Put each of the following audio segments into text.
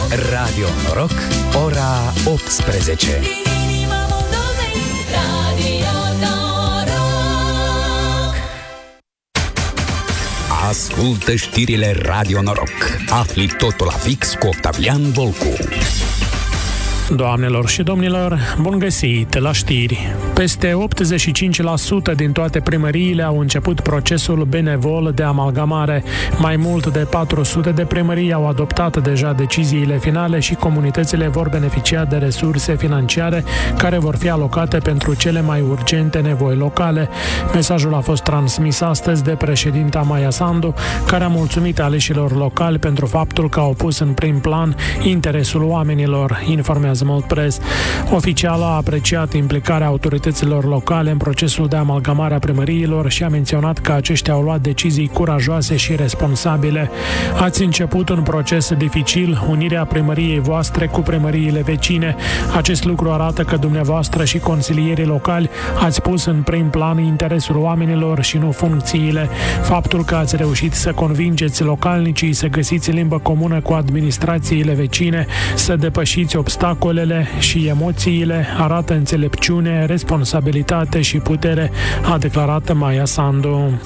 Radio Noroc, ora 18. Ascultă știrile Radio Noroc. Afli totul la fix cu Octavian Volcu. Doamnelor și domnilor, bun găsit la știri! Peste 85% din toate primăriile au început procesul benevol de amalgamare. Mai mult de 400 de primării au adoptat deja deciziile finale și comunitățile vor beneficia de resurse financiare care vor fi alocate pentru cele mai urgente nevoi locale. Mesajul a fost transmis astăzi de președinta Maia Sandu, care a mulțumit aleșilor locali pentru faptul că au pus în prim plan interesul oamenilor, informează Mult Press. Oficial a apreciat implicarea autorităților locale în procesul de amalgamare a primăriilor și a menționat că aceștia au luat decizii curajoase și responsabile. Ați început un proces dificil, unirea primăriei voastre cu primăriile vecine. Acest lucru arată că dumneavoastră și consilierii locali ați pus în prim plan interesul oamenilor și nu funcțiile. Faptul că ați reușit să convingeți localnicii să găsiți limbă comună cu administrațiile vecine, să depășiți obstacolele și emoțiile, arată înțelepciune, responsabilitate și putere, a declarat Maia Sandu.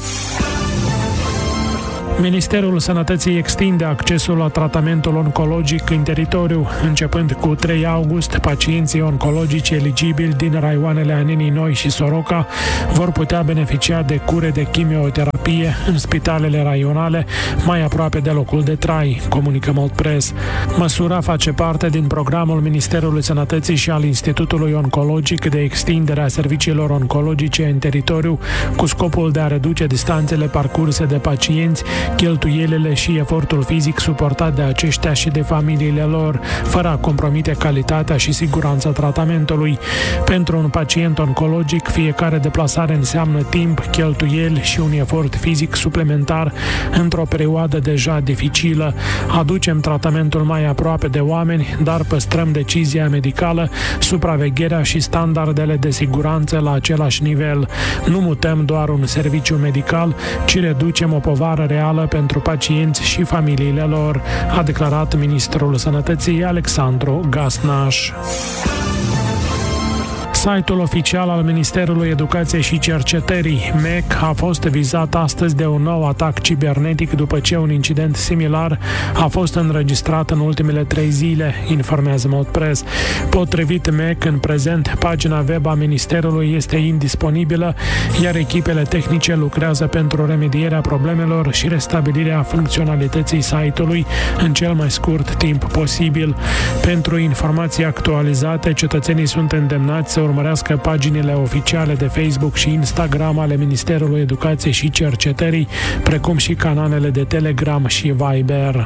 Ministerul Sănătății extinde accesul la tratamentul oncologic în teritoriu. Începând cu 3 august, pacienții oncologici eligibili din raioanele Anenii Noi și Soroca vor putea beneficia de cure de chimioterapie în spitalele raionale mai aproape de locul de trai, comunică Mult Press. Măsura face parte din programul Ministerului Sănătății și al Institutului Oncologic de extindere a serviciilor oncologice în teritoriu, cu scopul de a reduce distanțele parcurse de pacienți, cheltuielile și efortul fizic suportat de aceștia și de familiile lor, fără a compromite calitatea și siguranța tratamentului. Pentru un pacient oncologic, fiecare deplasare înseamnă timp, cheltuieli și un efort fizic suplimentar într-o perioadă deja dificilă. Aducem tratamentul mai aproape de oameni, dar păstrăm decizia medicală, supravegherea și standardele de siguranță la același nivel. Nu mutăm doar un serviciu medical, ci reducem o povară reală pentru pacienți și familiile lor, a declarat ministrul Sănătății Alexandru Gasnaș. Site-ul oficial al Ministerului Educației și Cercetării, MEC, a fost vizat astăzi de un nou atac cibernetic după ce un incident similar a fost înregistrat în ultimele 3 zile, informează Mult Press. Potrivit MEC, în prezent, pagina web a Ministerului este indisponibilă, iar echipele tehnice lucrează pentru remedierea problemelor și restabilirea funcționalității site-ului în cel mai scurt timp posibil. Pentru informații actualizate, cetățenii sunt îndemnați să urmărească paginile oficiale de Facebook și Instagram ale Ministerului Educației și Cercetării, precum și canalele de Telegram și Viber.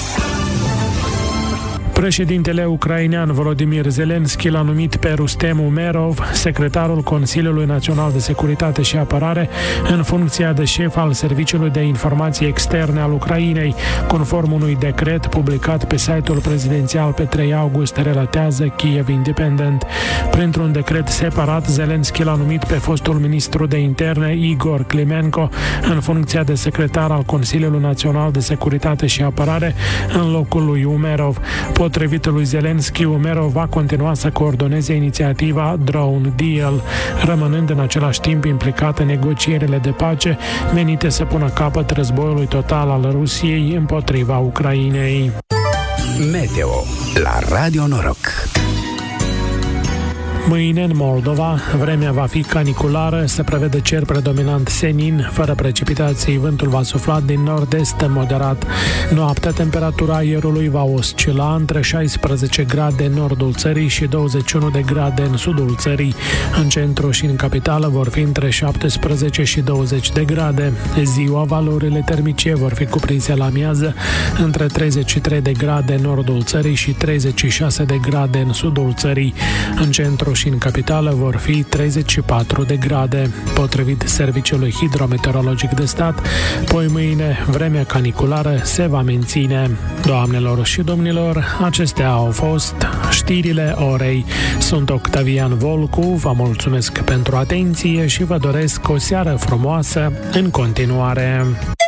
Președintele ucrainean Volodymyr Zelensky l-a numit pe Rustem Umerov, secretarul Consiliului Național de Securitate și Apărare, în funcția de șef al Serviciului de Informații Externe al Ucrainei, conform unui decret publicat pe site-ul prezidențial pe 3 august, relatează Kiev Independent. Printr-un decret separat, Zelensky l-a numit pe fostul ministru de interne Igor Klimenko în funcția de secretar al Consiliului Național de Securitate și Apărare în locul lui Umerov. Potrivit lui Zelensky, Umerov va continua să coordoneze inițiativa Drone Deal, rămânând în același timp implicat în negocierile de pace menite să pună capăt războiului total al Rusiei împotriva Ucrainei. Meteo la Radio Noroc. Mâine, în Moldova, vremea va fi caniculară, se prevede cer predominant senin, fără precipitații, vântul va sufla din nord-est moderat. Noaptea, temperatura aerului va oscila între 16 grade în nordul țării și 21 de grade în sudul țării. În centru și în capitală vor fi între 17 și 20 de grade. Ziua, valorile termice vor fi cuprinse la amiază între 33 de grade în nordul țării și 36 de grade în sudul țării. În centru și în capitală vor fi 34 de grade. Potrivit Serviciului Hidrometeorologic de Stat, poi mâine vremea caniculară se va menține. Doamnelor și domnilor, acestea au fost știrile orei. Sunt Octavian Volcu, vă mulțumesc pentru atenție și vă doresc o seară frumoasă în continuare.